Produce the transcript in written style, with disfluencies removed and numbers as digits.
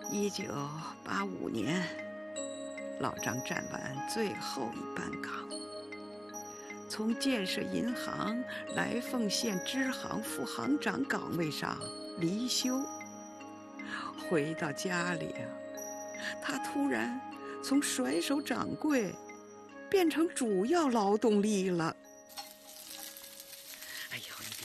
1985年，老张站完最后一班岗，从建设银行来凤县支行副行长岗位上离休。回到家里他突然从甩手掌柜变成主要劳动力了。